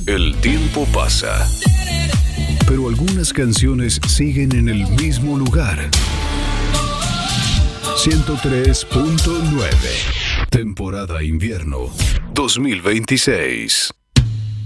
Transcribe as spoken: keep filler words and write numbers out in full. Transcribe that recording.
El tiempo pasa, pero algunas canciones siguen en el mismo lugar. ciento tres punto nueve. Temporada invierno dos mil veintiséis.